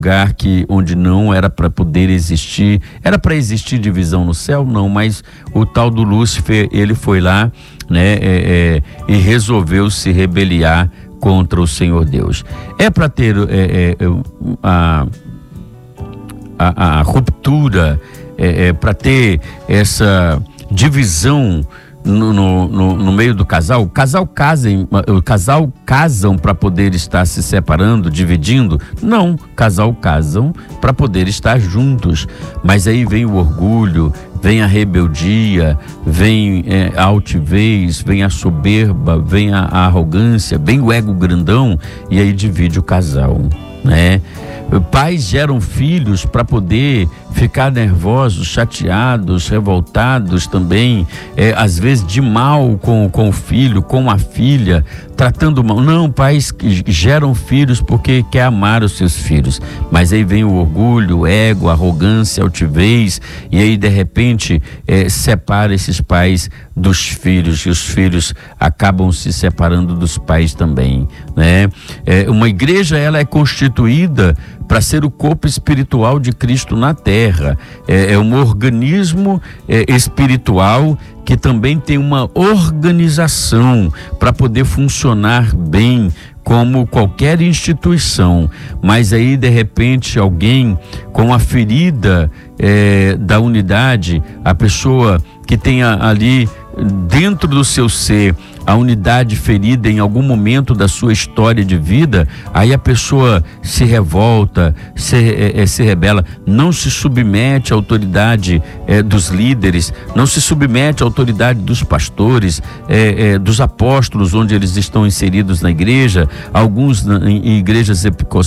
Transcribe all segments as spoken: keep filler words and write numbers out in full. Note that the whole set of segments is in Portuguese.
lugar que onde não era para poder existir, era para existir divisão no céu, não, mas o tal do Lúcifer, ele foi lá, né, é, é, e resolveu se rebeliar contra o Senhor Deus. É para ter é, é, a, a, a ruptura, é, é, para ter essa divisão No, no, no, no meio do casal. O casal casem, o casal casam para poder estar se separando, dividindo? Não, casal casam para poder estar juntos. Mas aí vem o orgulho, vem a rebeldia, vem é, a altivez, vem a soberba, vem a, a arrogância, vem o ego grandão e aí divide o casal, né? Pais geram filhos para poder ficar nervosos, chateados, revoltados também, é, às vezes de mal com, com o filho, com a filha, tratando mal. Não, pais que geram filhos porque quer amar os seus filhos, mas aí vem o orgulho, o ego, a arrogância, a altivez, e aí de repente é, separa esses pais dos filhos, e os filhos acabam se separando dos pais também, né? É, uma igreja, ela é constituída para ser o corpo espiritual de Cristo na terra. É, é um organismo é, espiritual que também tem uma organização para poder funcionar bem como qualquer instituição. Mas aí de repente alguém com a ferida é, da unidade, a pessoa que tenha ali dentro do seu ser a unidade ferida em algum momento da sua história de vida, aí a pessoa se revolta, se, é, é, se rebela, não se submete à autoridade é, dos líderes, não se submete à autoridade dos pastores, é, é, dos apóstolos, onde eles estão inseridos na igreja, alguns na, em, em igrejas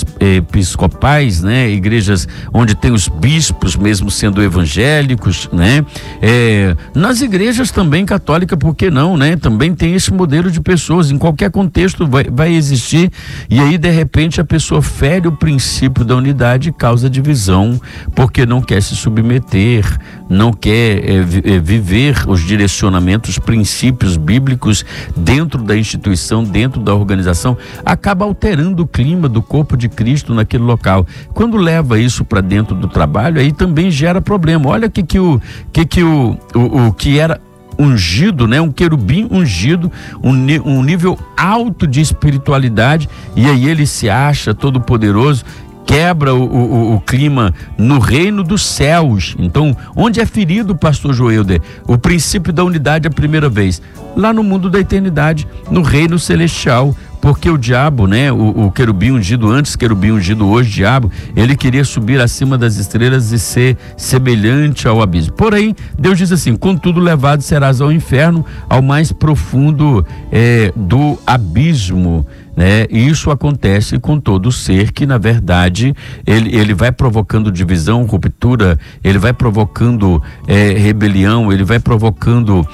episcopais, né? Igrejas onde tem os bispos mesmo sendo evangélicos, né? É, nas igrejas também católicas, por que não, né? Também tem esse modelo de pessoas, em qualquer contexto vai, vai existir, e aí de repente a pessoa fere o princípio da unidade e causa divisão, porque não quer se submeter, não quer é, é, viver os direcionamentos, princípios bíblicos dentro da instituição, dentro da organização, acaba alterando o clima do corpo de Cristo naquele local. Quando leva isso para dentro do trabalho, aí também gera problema. Olha o que que o que que o, o, o que era ungido, né? Um querubim ungido, um, um nível alto de espiritualidade, e aí ele se acha todo poderoso, quebra o, o, o clima no reino dos céus. Então, onde é ferido, pastor Joelder, o princípio da unidade a primeira vez? Lá no mundo da eternidade, no reino celestial. Porque o diabo, né, o, o querubim ungido antes, querubim ungido hoje, diabo, ele queria subir acima das estrelas e ser semelhante ao abismo. Porém, Deus diz assim: contudo levado serás ao inferno, ao mais profundo é, do abismo, né? E isso acontece com todo ser que, na verdade, ele, ele vai provocando divisão, ruptura, ele vai provocando é, rebelião, ele vai provocando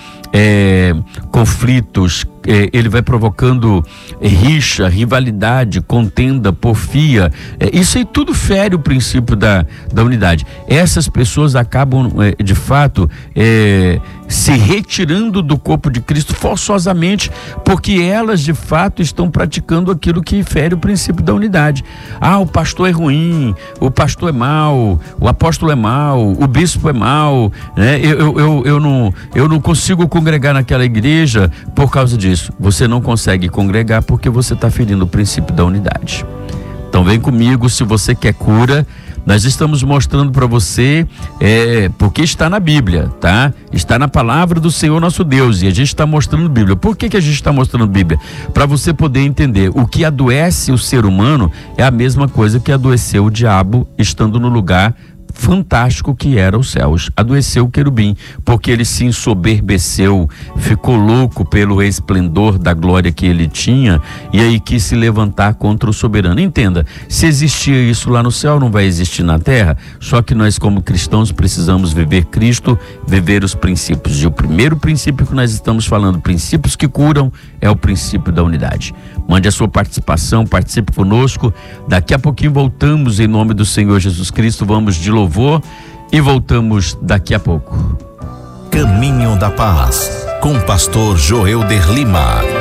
é, conflitos, é, ele vai provocando é, rixa, rivalidade, contenda, porfia. É, isso aí tudo fere o princípio da, da unidade. Essas pessoas acabam, é, de fato, é, se retirando do corpo de Cristo forçosamente, porque elas de fato estão praticando aquilo que fere o princípio da unidade. Ah, o pastor é ruim, o pastor é mau, o apóstolo é mau, o bispo é mau, né? Eu, eu, eu, eu, não, eu não consigo congregar naquela igreja por causa disso. Você não consegue congregar porque você está ferindo o princípio da unidade. Então vem comigo, se você quer cura. Nós estamos mostrando para você, é, porque está na Bíblia, tá? Está na palavra do Senhor nosso Deus, e a gente está mostrando Bíblia. Por que que a gente está mostrando Bíblia? Para você poder entender, o que adoece o ser humano é a mesma coisa que adoeceu o diabo estando no lugar fantástico que era os céus. Adoeceu o querubim, porque ele se ensoberbeceu, ficou louco pelo esplendor da glória que ele tinha, e aí quis se levantar contra o soberano. Entenda, se existia isso lá no céu, não vai existir na terra. Só que nós, como cristãos, precisamos viver Cristo, viver os princípios. E o primeiro princípio que nós estamos falando, princípios que curam, é o princípio da unidade. Mande a sua participação, participe conosco. Daqui a pouquinho voltamos em nome do Senhor Jesus Cristo. Vamos de louvor e voltamos daqui a pouco. Caminho da Paz, com pastor Joelder Lima.